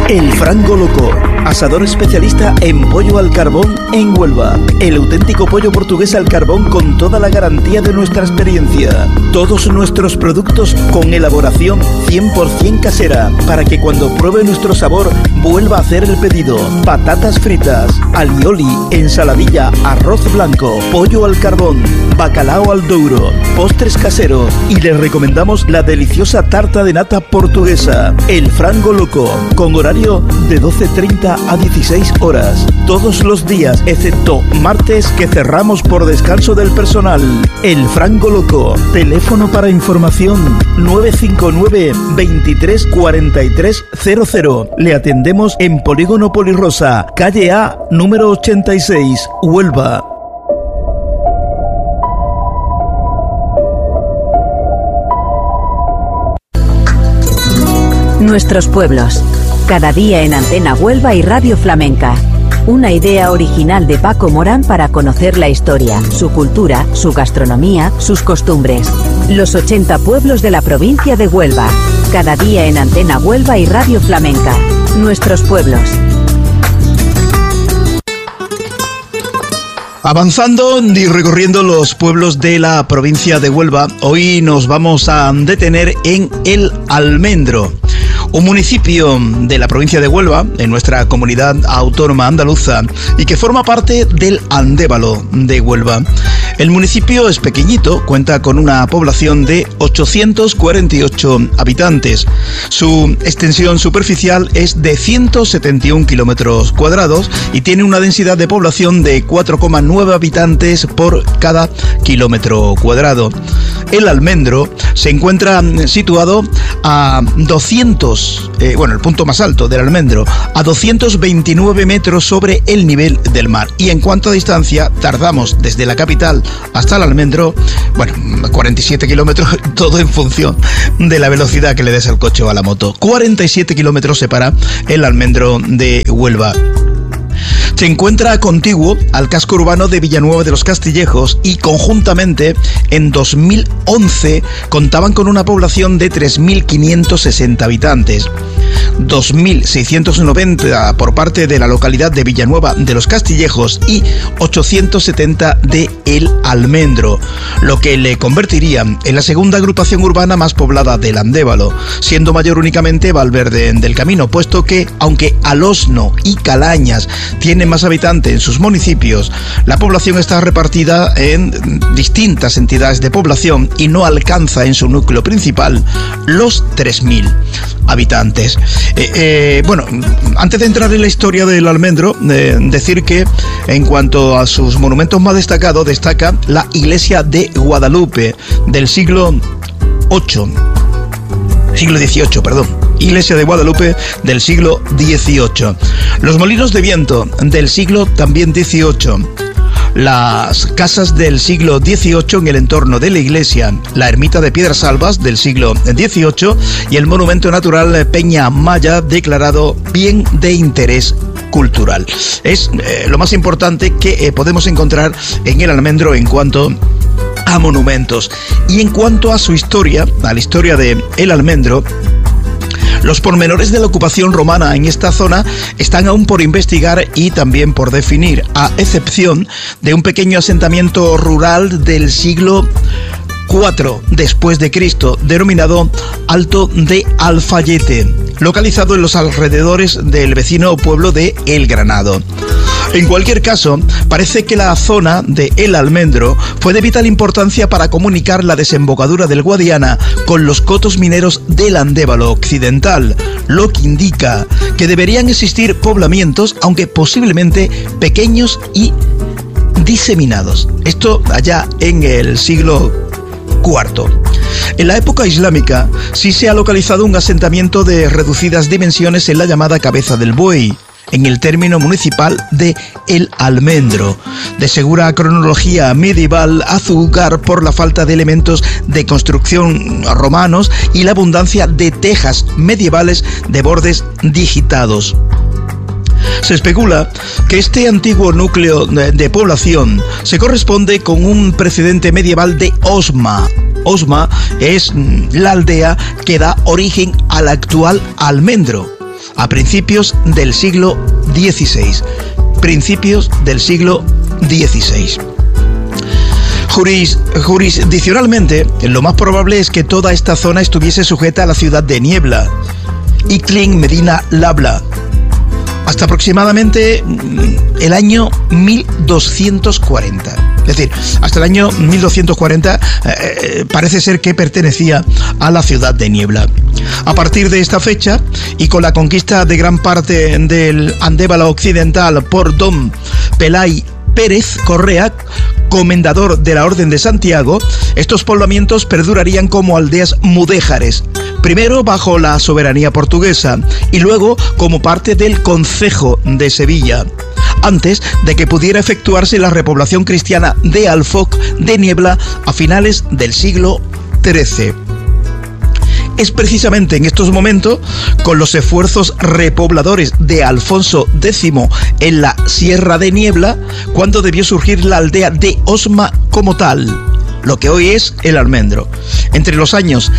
El Frango Loco, asador especialista en pollo al carbón en Huelva. El auténtico pollo portugués al carbón con toda la garantía de nuestra experiencia. Todos nuestros productos con elaboración 100% casera, para que cuando pruebe nuestro sabor vuelva a hacer el pedido. Patatas fritas, alioli, ensaladilla, arroz blanco, pollo al carbón, bacalao al douro, postres caseros, y les recomendamos la deliciosa tarta de nata portuguesa. El Frango Loco, con horario de 12:30 a 16 horas, todos los días, excepto martes, que cerramos por descanso del personal. El Frango Loco, teléfono para información 959 23 43 00. Le atendemos en Polígono Polirrosa, calle A, número 86, Huelva. Nuestros pueblos. Cada día en Antena Huelva y Radio Flamenca. Una idea original de Paco Morán para conocer la historia, su cultura, su gastronomía, sus costumbres. Los 80 pueblos de la provincia de Huelva. Cada día en Antena Huelva y Radio Flamenca. Nuestros pueblos. Avanzando y recorriendo los pueblos de la provincia de Huelva, hoy nos vamos a detener en El Almendro, un municipio de la provincia de Huelva, en nuestra comunidad autónoma andaluza, y que forma parte del Andévalo de Huelva. El municipio es pequeñito, cuenta con una población de 848 habitantes. Su extensión superficial es de 171 kilómetros cuadrados y tiene una densidad de población de 4,9 habitantes por cada kilómetro cuadrado. El Almendro se encuentra situado a el punto más alto del Almendro, a 229 metros sobre el nivel del mar. Y en cuanto a distancia, tardamos desde la capital hasta el Almendro, 47 kilómetros, todo en función de la velocidad que le des al coche o a la moto. 47 kilómetros separa el Almendro de Huelva. Se encuentra contiguo al casco urbano de Villanueva de los Castillejos y conjuntamente en 2011 contaban con una población de 3.560 habitantes. 2.690 por parte de la localidad de Villanueva de los Castillejos y 870 de El Almendro, lo que le convertiría en la segunda agrupación urbana más poblada del Andévalo, siendo mayor únicamente Valverde del Camino, puesto que, aunque Alosno y Calañas tienen más habitantes en sus municipios, la población está repartida en distintas entidades de población y no alcanza en su núcleo principal los 3.000 habitantes. Antes de entrar en la historia del Almendro, decir que en cuanto a sus monumentos más destacados, destaca la iglesia de Guadalupe del siglo XVIII, iglesia de Guadalupe del siglo XVIII. Los molinos de viento del siglo también XVIII. Las casas del siglo XVIII en el entorno de la iglesia, la ermita de Piedras Albas del siglo XVIII y el monumento natural Peña Maya, declarado bien de interés cultural. Es lo más importante que podemos encontrar en el Almendro en cuanto a monumentos. Y en cuanto a su historia, a la historia de El Almendro, los pormenores de la ocupación romana en esta zona están aún por investigar y también por definir, a excepción de un pequeño asentamiento rural del siglo IV después de Cristo, denominado Alto de Alfayete, localizado en los alrededores del vecino pueblo de El Granado. En cualquier caso, parece que la zona de El Almendro fue de vital importancia para comunicar la desembocadura del Guadiana con los cotos mineros del Andévalo occidental, lo que indica que deberían existir poblamientos, aunque posiblemente pequeños y diseminados. Esto allá en el siglo IV. En la época islámica sí se ha localizado un asentamiento de reducidas dimensiones en la llamada Cabeza del Buey, en el término municipal de El Almendro, de segura cronología medieval, hace lugar por la falta de elementos de construcción romanos y la abundancia de tejas medievales de bordes digitados. Se especula que este antiguo núcleo de población se corresponde con un precedente medieval de Osma. Osma es la aldea que da origen al actual Almendro. a principios del siglo XVI. Principios del siglo XVI. Jurisdiccionalmente, lo más probable es que toda esta zona estuviese sujeta a la ciudad de Niebla, Ictlin Medina Labla, hasta aproximadamente el año 1240. Es decir, hasta el año 1240 parece ser que pertenecía a la ciudad de Niebla. A partir de esta fecha, y con la conquista de gran parte del Andévalo occidental por don Pelay Pérez Correa, comendador de la Orden de Santiago, estos poblamientos perdurarían como aldeas mudéjares, primero bajo la soberanía portuguesa y luego como parte del Concejo de Sevilla, antes de que pudiera efectuarse la repoblación cristiana de Alfoc de Niebla a finales del siglo XIII. Es precisamente en estos momentos, con los esfuerzos repobladores de Alfonso X en la Sierra de Niebla, cuando debió surgir la aldea de Osma como tal, lo que hoy es El Almendro, entre los años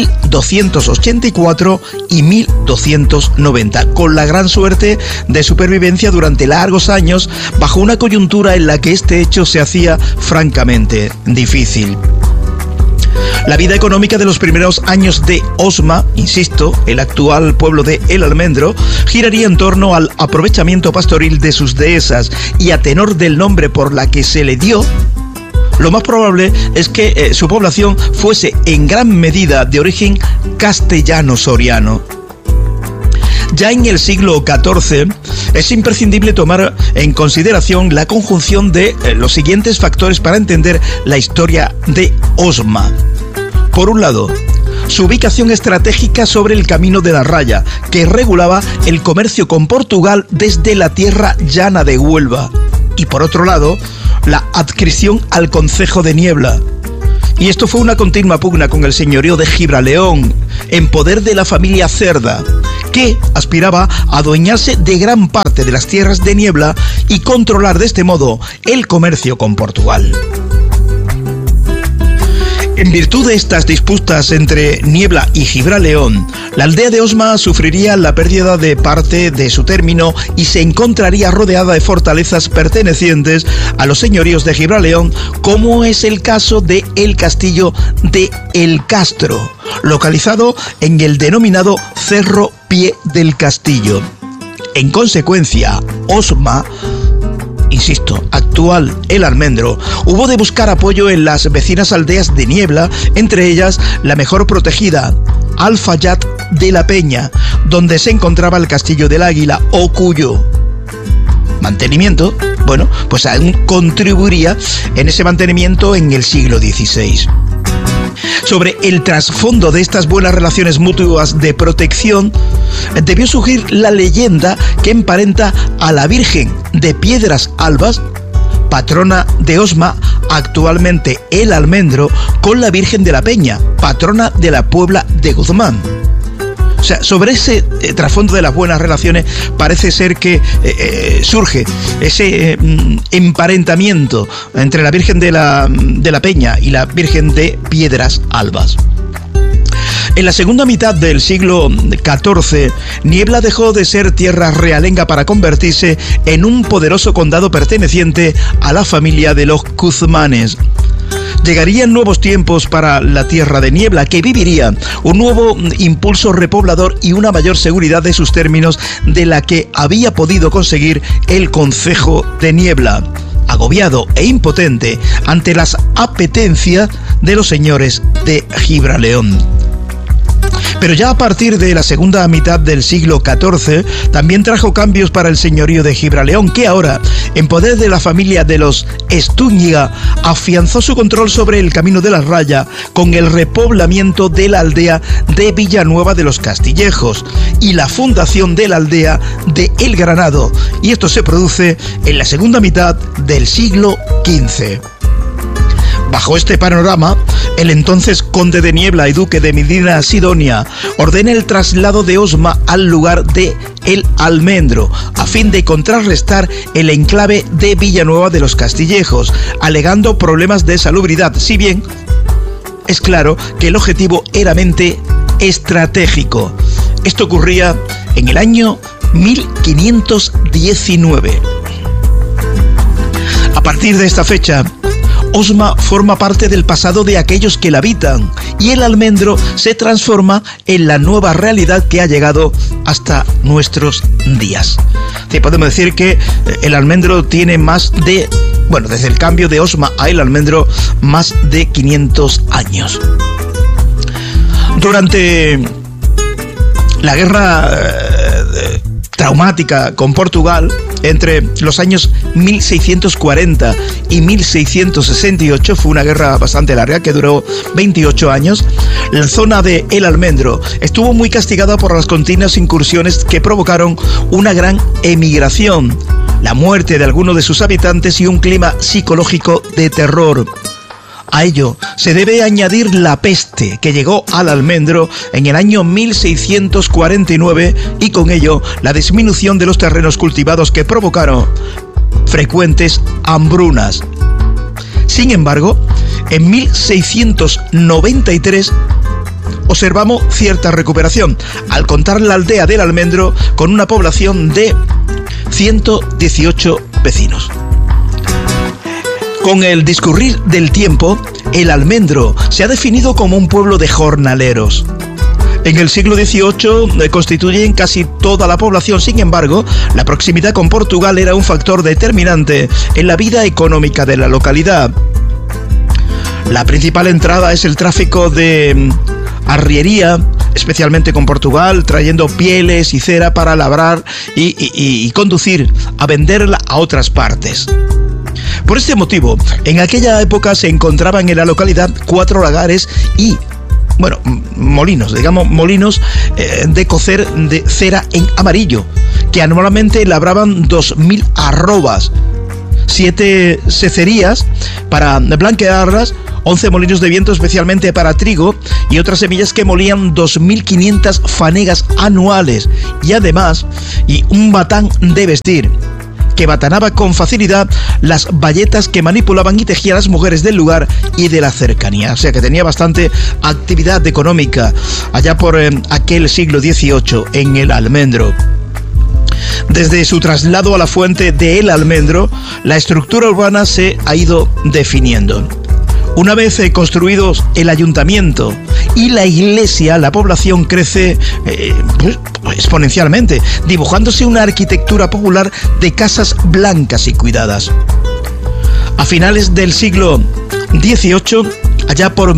1284 y 1290, con la gran suerte de supervivencia durante largos años bajo una coyuntura en la que este hecho se hacía francamente difícil. La vida económica de los primeros años de Osma, insisto, el actual pueblo de El Almendro, giraría en torno al aprovechamiento pastoril de sus dehesas, y a tenor del nombre por la que se le dio, lo más probable es que su población fuese en gran medida de origen castellano-soriano. Ya en el siglo XIV es imprescindible tomar en consideración la conjunción de los siguientes factores para entender la historia de Osma. Por un lado, su ubicación estratégica sobre el Camino de la Raya, que regulaba el comercio con Portugal desde la tierra llana de Huelva. Y por otro lado, la adscripción al concejo de Niebla. Y esto fue una continua pugna con el señorío de Gibraleón, en poder de la familia Cerda, que aspiraba a adueñarse de gran parte de las tierras de Niebla y controlar de este modo el comercio con Portugal. En virtud de estas disputas entre Niebla y Gibraleón, la aldea de Osma sufriría la pérdida de parte de su término y se encontraría rodeada de fortalezas pertenecientes a los señoríos de Gibraleón, como es el caso de el castillo de El Castro, localizado en el denominado Cerro Pie del Castillo. En consecuencia, Osma, insisto, actual El Almendro, hubo de buscar apoyo en las vecinas aldeas de Niebla, entre ellas la mejor protegida, Alfayat de la Peña, donde se encontraba el Castillo del Águila, o cuyo mantenimiento, pues aún contribuiría en ese mantenimiento en el siglo XVI. Sobre el trasfondo de estas buenas relaciones mutuas de protección, debió surgir la leyenda que emparenta a la Virgen de Piedras Albas, patrona de Osma, actualmente El Almendro, con la Virgen de la Peña, patrona de la Puebla de Guzmán. O sea, sobre ese trasfondo de las buenas relaciones parece ser que surge ese emparentamiento entre la Virgen de la Peña y la Virgen de Piedras Albas. En la segunda mitad del siglo XIV, Niebla dejó de ser tierra realenga para convertirse en un poderoso condado perteneciente a la familia de los Guzmanes. Llegarían nuevos tiempos para la tierra de Niebla, que viviría un nuevo impulso repoblador y una mayor seguridad de sus términos de la que había podido conseguir el concejo de Niebla, agobiado e impotente ante las apetencias de los señores de Gibraleón. Pero ya a partir de la segunda mitad del siglo XIV, también trajo cambios para el señorío de Gibraleón, que ahora, en poder de la familia de los Estúñiga, afianzó su control sobre el Camino de la Raya con el repoblamiento de la aldea de Villanueva de los Castillejos y la fundación de la aldea de El Granado, y esto se produce en la segunda mitad del siglo XV. Bajo este panorama, el entonces conde de Niebla y duque de Medina Sidonia ordena el traslado de Osma al lugar de El Almendro, a fin de contrarrestar el enclave de Villanueva de los Castillejos, alegando problemas de salubridad, si bien es claro que el objetivo era meramente estratégico. Esto ocurría en el año 1519. A partir de esta fecha, Osma forma parte del pasado de aquellos que la habitan y el almendro se transforma en la nueva realidad que ha llegado hasta nuestros días. Sí, podemos decir que el almendro tiene más de, desde el cambio de Osma a el almendro, más de 500 años. Durante la guerra traumática con Portugal, entre los años 1640 y 1668, fue una guerra bastante larga que duró 28 años, la zona de El Almendro estuvo muy castigada por las continuas incursiones que provocaron una gran emigración, la muerte de algunos de sus habitantes y un clima psicológico de terror. A ello se debe añadir la peste que llegó al almendro en el año 1649 y con ello la disminución de los terrenos cultivados que provocaron frecuentes hambrunas. Sin embargo, en 1693 observamos cierta recuperación al contar la aldea del Almendro con una población de 118 vecinos. Con el discurrir del tiempo, El Almendro se ha definido como un pueblo de jornaleros. En el siglo XVIII constituyen casi toda la población. Sin embargo, la proximidad con Portugal era un factor determinante en la vida económica de la localidad. La principal entrada es el tráfico de arriería, especialmente con Portugal, trayendo pieles y cera para labrar y conducir a venderla a otras partes. Por este motivo, en aquella época se encontraban en la localidad 4 lagares y, molinos de cocer de cera en amarillo, que anualmente labraban 2.000 arrobas, 7 secerías para blanquearlas, 11 molinos de viento especialmente para trigo y otras semillas que molían 2.500 fanegas anuales y además un batán de vestir, que batanaba con facilidad las bayetas que manipulaban y tejían las mujeres del lugar y de la cercanía. O sea que tenía bastante actividad económica allá por aquel siglo XVIII en El Almendro. Desde su traslado a la fuente de El Almendro, la estructura urbana se ha ido definiendo. Una vez construidos el ayuntamiento y la iglesia, la población crece exponencialmente, dibujándose una arquitectura popular de casas blancas y cuidadas. A finales del siglo XVIII, allá por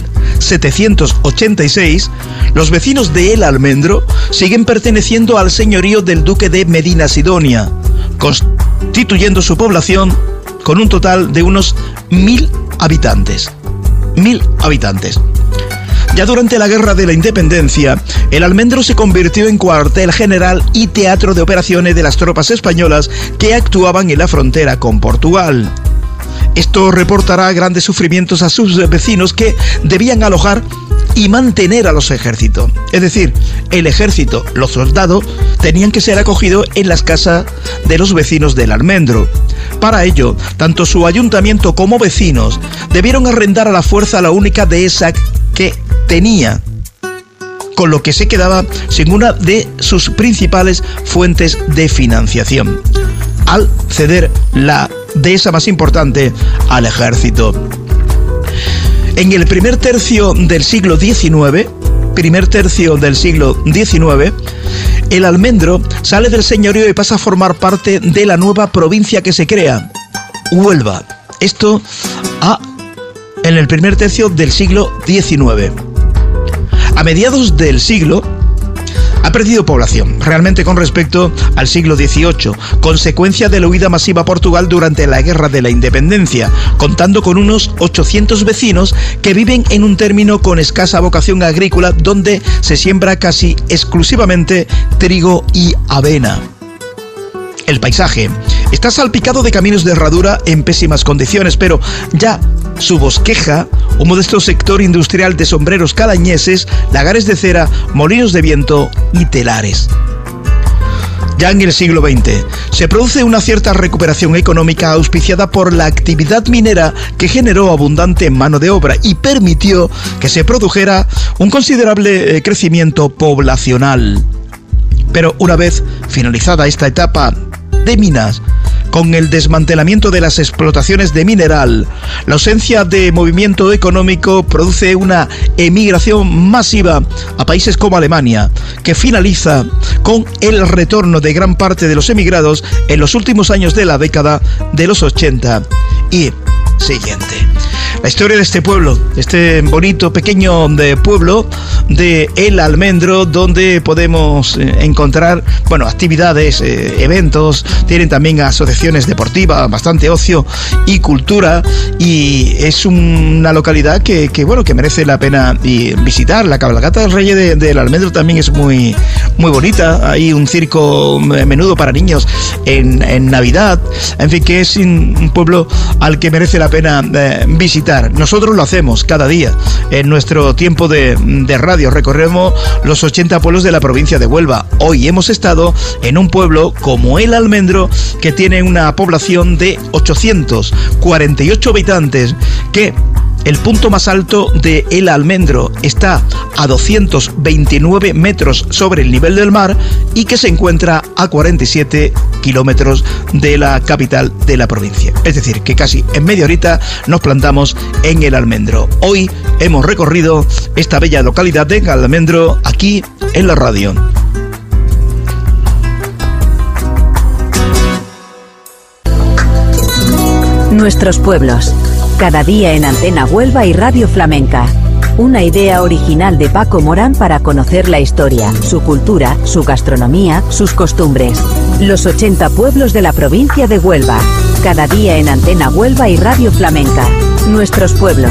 1786, los vecinos de El Almendro siguen perteneciendo al señorío del duque de Medina Sidonia, constituyendo su población con un total de unos 1.000 habitantes. 1.000 habitantes. Ya durante la Guerra de la Independencia, El Almendro se convirtió en cuartel general y teatro de operaciones de las tropas españolas que actuaban en la frontera con Portugal. Esto reportará grandes sufrimientos a sus vecinos que debían alojar y mantener a los ejércitos. Es decir, el ejército, los soldados, tenían que ser acogidos en las casas de los vecinos del Almendro. Para ello, tanto su ayuntamiento como vecinos debieron arrendar a la fuerza la única dehesa que tenía, con lo que se quedaba sin una de sus principales fuentes de financiación, al ceder la dehesa más importante al ejército. En el primer tercio del siglo XIX, El Almendro sale del señorío y pasa a formar parte de la nueva provincia que se crea, Huelva. Esto en el primer tercio del siglo XIX. A mediados del siglo ha perdido población, realmente con respecto al siglo XVIII, consecuencia de la huida masiva a Portugal durante la Guerra de la Independencia, contando con unos 800 vecinos que viven en un término con escasa vocación agrícola donde se siembra casi exclusivamente trigo y avena. El paisaje está salpicado de caminos de herradura en pésimas condiciones, pero ya su bosqueja, un modesto sector industrial de sombreros calañeses, lagares de cera, molinos de viento y telares. Ya en el siglo XX se produce una cierta recuperación económica auspiciada por la actividad minera que generó abundante mano de obra y permitió que se produjera un considerable crecimiento poblacional. Pero una vez finalizada esta etapa de minas, con el desmantelamiento de las explotaciones de mineral, la ausencia de movimiento económico produce una emigración masiva a países como Alemania, que finaliza con el retorno de gran parte de los emigrados en los últimos años de la década de los 80 y siguiente. La historia de este pueblo, este bonito pequeño pueblo de El Almendro, donde podemos encontrar, actividades, eventos, tienen también asociaciones deportivas, bastante ocio y cultura, y es una localidad que merece la pena visitar. La cabalgata del Rey del Almendro también es muy, muy bonita. Hay un circo menudo para niños en Navidad. En fin, que es un pueblo al que merece la pena visitar. Nosotros lo hacemos cada día en nuestro tiempo de radio. Recorremos los 80 pueblos de la provincia de Huelva. Hoy hemos estado en un pueblo como El Almendro, que tiene una población de 848 habitantes, que el punto más alto de El Almendro está a 229 metros sobre el nivel del mar y que se encuentra a 47 kilómetros de la capital de la provincia. Es decir, que casi en media horita nos plantamos en El Almendro. Hoy hemos recorrido esta bella localidad de El Almendro aquí en la radio. Nuestros pueblos. Cada día en Antena Huelva y Radio Flamenca. Una idea original de Paco Morán para conocer la historia, su cultura, su gastronomía, sus costumbres. Los 80 pueblos de la provincia de Huelva. Cada día en Antena Huelva y Radio Flamenca. Nuestros pueblos.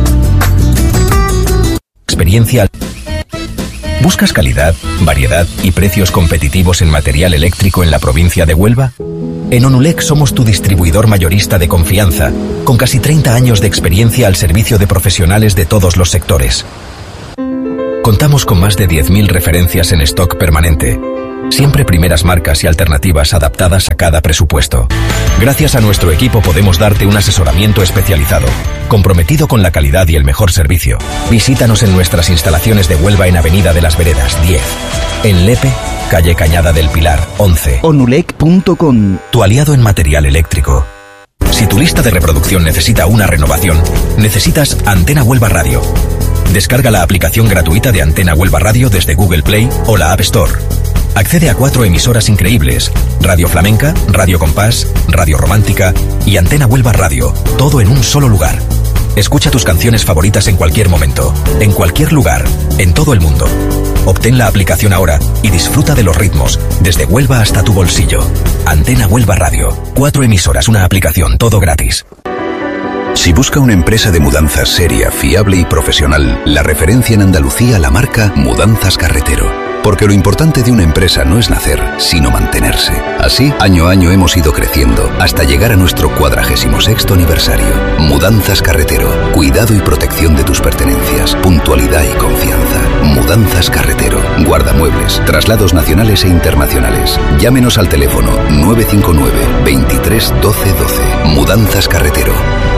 Experiencia. ¿Buscas calidad, variedad y precios competitivos en material eléctrico en la provincia de Huelva? En Onulec somos tu distribuidor mayorista de confianza, con casi 30 años de experiencia al servicio de profesionales de todos los sectores. Contamos con más de 10.000 referencias en stock permanente, siempre primeras marcas y alternativas adaptadas a cada presupuesto. Gracias a nuestro equipo podemos darte un asesoramiento especializado, comprometido con la calidad y el mejor servicio. Visítanos en nuestras instalaciones de Huelva en Avenida de las Veredas 10, en Lepe, calle Cañada del Pilar 11. Onulec.com, tu aliado en material eléctrico. Si tu lista de reproducción necesita una renovación, necesitas Antena Huelva Radio. Descarga la aplicación gratuita de Antena Huelva Radio desde Google Play o la App Store. Accede a 4 emisoras increíbles: Radio Flamenca, Radio Compás, Radio Romántica y Antena Huelva Radio, todo en un solo lugar. Escucha tus canciones favoritas en cualquier momento, en cualquier lugar, en todo el mundo. Obtén la aplicación ahora y disfruta de los ritmos, desde Huelva hasta tu bolsillo. Antena Huelva Radio, 4 emisoras, una aplicación, todo gratis. Si busca una empresa de mudanzas seria, fiable y profesional, la referencia en Andalucía, la marca Mudanzas Carretero. Porque lo importante de una empresa no es nacer, sino mantenerse. Así, año a año hemos ido creciendo, hasta llegar a nuestro 46º aniversario. Mudanzas Carretero. Cuidado y protección de tus pertenencias. Puntualidad y confianza. Mudanzas Carretero. Guardamuebles. Traslados nacionales e internacionales. Llámenos al teléfono 959 23 12 12. Mudanzas Carretero.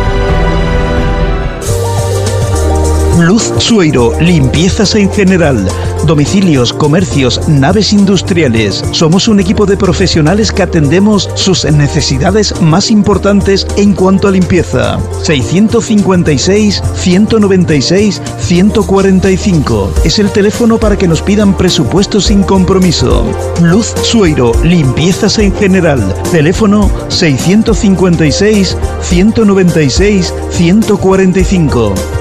Luz Sueiro, limpiezas en general, domicilios, comercios, naves industriales. Somos un equipo de profesionales que atendemos sus necesidades más importantes en cuanto a limpieza. 656 196 145 es el teléfono para que nos pidan presupuestos sin compromiso. Luz Sueiro, limpiezas en general. Teléfono 656 196 145.